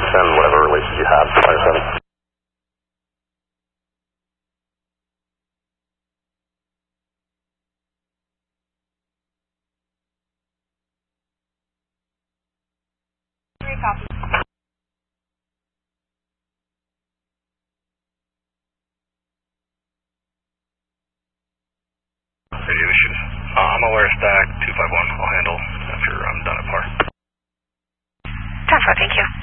send whatever releases you have. 27. Copy. Radiation. I'm aware of stack 251. I'll handle after I'm done at par. 10-4, thank you.